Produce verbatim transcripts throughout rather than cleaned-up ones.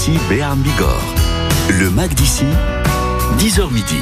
d'ici Béarn Bigorre. Le Mac d'ici, dix heures midi.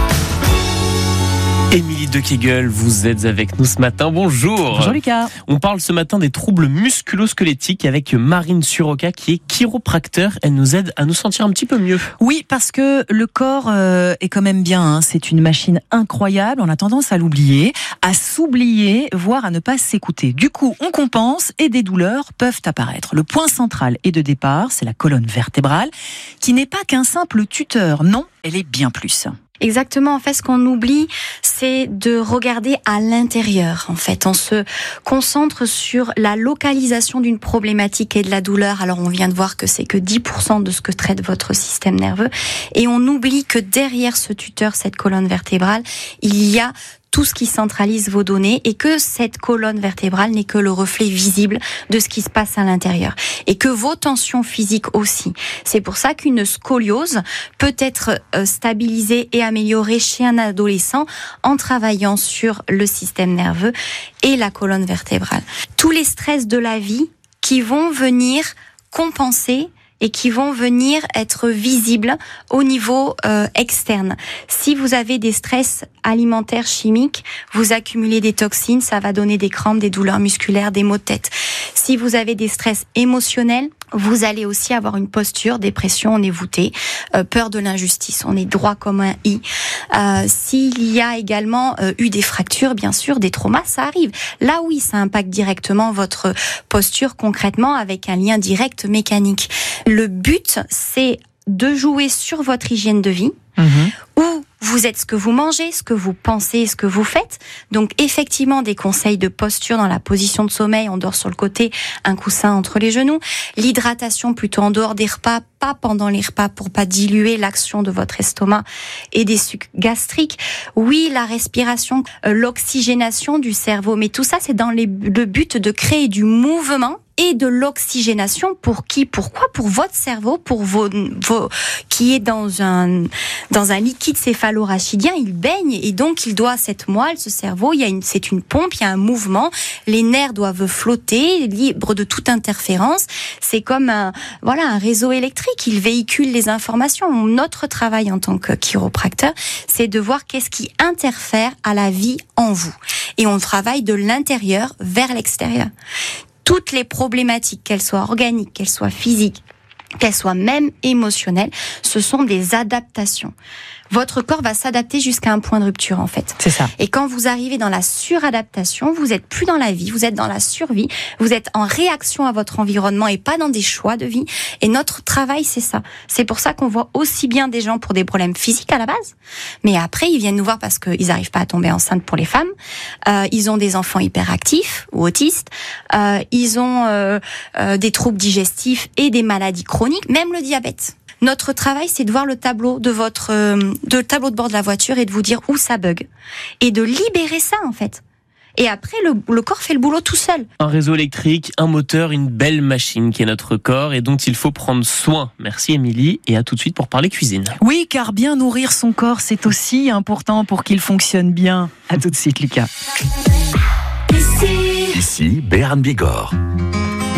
Émilie de Kegel, vous êtes avec nous ce matin. Bonjour. Bonjour Lucas. On parle ce matin des troubles musculo-squelettiques avec Marine Suroka qui est chiropracteur. Elle nous aide à nous sentir un petit peu mieux. Oui, parce que le corps euh, est quand même bien. Hein. C'est une machine incroyable. On a tendance à l'oublier, à s'oublier, voire à ne pas s'écouter. Du coup, on compense et des douleurs peuvent apparaître. Le point central et de départ, c'est la colonne vertébrale, qui n'est pas qu'un simple tuteur. Non, elle est bien plus. Exactement. En fait, ce qu'on oublie, c'est de regarder à l'intérieur. En fait, on se concentre sur la localisation d'une problématique et de la douleur. Alors, on vient de voir que c'est que dix pour cent de ce que traite votre système nerveux. Et on oublie que derrière ce tuteur, cette colonne vertébrale, il y a tout ce qui centralise vos données et que cette colonne vertébrale n'est que le reflet visible de ce qui se passe à l'intérieur et que vos tensions physiques aussi. C'est pour ça qu'une scoliose peut être stabilisée et améliorée chez un adolescent en travaillant sur le système nerveux et la colonne vertébrale. Tous les stress de la vie qui vont venir compenser et qui vont venir être visibles au niveau euh, externe. Si vous avez des stress alimentaires chimiques, vous accumulez des toxines, ça va donner des crampes, des douleurs musculaires, des maux de tête. Si vous avez des stress émotionnels, vous allez aussi avoir une posture, dépression, on est voûté, euh, peur de l'injustice, on est droit comme un i. Euh, s'il y a également euh, eu des fractures, bien sûr, des traumas, ça arrive. Là, oui, ça impacte directement votre posture concrètement avec un lien direct mécanique. Le but, c'est de jouer sur votre hygiène de vie, mmh. où vous êtes ce que vous mangez, ce que vous pensez, ce que vous faites. Donc, effectivement, des conseils de posture dans la position de sommeil, on dort sur le côté, un coussin entre les genoux. L'hydratation plutôt en dehors des repas, pas pendant les repas pour pas diluer l'action de votre estomac et des sucs gastriques. Oui, la respiration, euh, l'oxygénation du cerveau. Mais tout ça, c'est dans les, le but de créer du mouvement et de l'oxygénation pour qui? Pourquoi? Pour votre cerveau, pour vos, vos, qui est dans un, dans un liquide céphalorachidien, il baigne et donc il doit, cette moelle, ce cerveau, il y a une, c'est une pompe, il y a un mouvement, les nerfs doivent flotter, libres de toute interférence. C'est comme un, voilà, un réseau électrique, il véhicule les informations. Notre travail en tant que chiropracteur, c'est de voir qu'est-ce qui interfère à la vie en vous. Et on travaille de l'intérieur vers l'extérieur. Toutes les problématiques, qu'elles soient organiques, qu'elles soient physiques, qu'elles soient même émotionnelles, ce sont des adaptations. Votre corps va s'adapter jusqu'à un point de rupture, en fait. C'est ça. Et quand vous arrivez dans la suradaptation, vous êtes plus dans la vie, vous êtes dans la survie, vous êtes en réaction à votre environnement et pas dans des choix de vie. Et notre travail, c'est ça. C'est pour ça qu'on voit aussi bien des gens pour des problèmes physiques à la base, mais après, ils viennent nous voir parce qu'ils n'arrivent pas à tomber enceinte pour les femmes. Euh, ils ont des enfants hyperactifs ou autistes. Euh, ils ont euh, euh, des troubles digestifs et des maladies chroniques, même le diabète. Notre travail, c'est de voir le tableau de votre, euh, de le tableau de bord de la voiture et de vous dire où ça bug. Et de libérer ça, en fait. Et après, le, le corps fait le boulot tout seul. Un réseau électrique, un moteur, une belle machine qui est notre corps et dont il faut prendre soin. Merci Émilie et à tout de suite pour parler cuisine. Oui, car bien nourrir son corps, c'est aussi important pour qu'il fonctionne bien. À tout de suite, Lucas. Ici Béarn Bigorre.